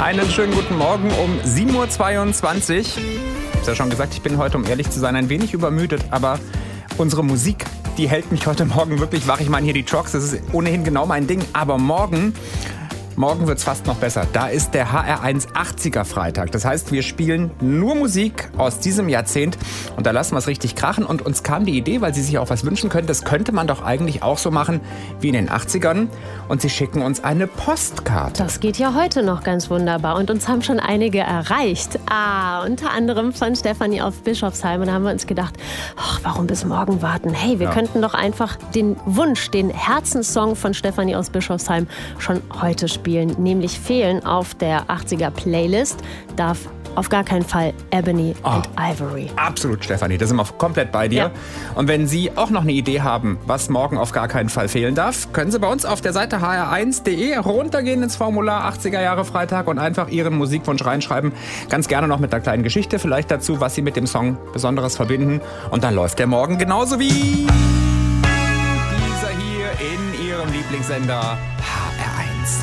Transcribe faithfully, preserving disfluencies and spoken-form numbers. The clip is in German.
Einen schönen guten Morgen um sieben Uhr zweiundzwanzig. Ich habe ja schon gesagt, ich bin heute, um ehrlich zu sein, ein wenig übermüdet, aber unsere Musik, die hält mich heute Morgen wirklich wach. Ich meine, hier die Trucks, das ist ohnehin genau mein Ding, aber morgen... Morgen wird's fast noch besser. Da ist der H R eins achtziger Freitag. Das heißt, wir spielen nur Musik aus diesem Jahrzehnt und da lassen wir es richtig krachen. Und uns kam die Idee, weil Sie sich auch was wünschen können, das könnte man doch eigentlich auch so machen wie in den achtzigern. Und Sie schicken uns eine Postkarte. Das geht ja heute noch ganz wunderbar und uns haben schon einige erreicht. Ah, unter anderem von Stefanie aus Bischofsheim. Und da haben wir uns gedacht, ach, warum bis morgen warten? Hey, wir ja. könnten doch einfach den Wunsch, den Herzenssong von Stefanie aus Bischofsheim schon heute spielen. Nämlich fehlen auf der achtziger Playlist darf auf gar keinen Fall Ebony oh, and Ivory. Absolut, Stefanie, da sind wir komplett bei dir. Ja. Und wenn Sie auch noch eine Idee haben, was morgen auf gar keinen Fall fehlen darf, können Sie bei uns auf der Seite h r eins punkt d e runtergehen ins Formular achtziger Jahre Freitag und einfach Ihren Musikwunsch reinschreiben. Ganz gerne noch mit einer kleinen Geschichte vielleicht dazu, was Sie mit dem Song Besonderes verbinden. Und dann läuft der morgen genauso wie dieser hier in Ihrem Lieblingssender